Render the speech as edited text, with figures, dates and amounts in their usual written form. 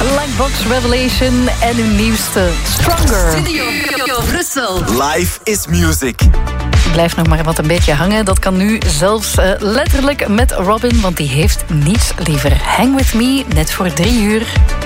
Blackbox Revelation en hun nieuwste Stronger. Studio Brussel. Life is music. Blijf nog maar wat een beetje hangen. Dat kan nu zelfs letterlijk met Robin, want die heeft niets liever. Hang with me, net voor 3 uur.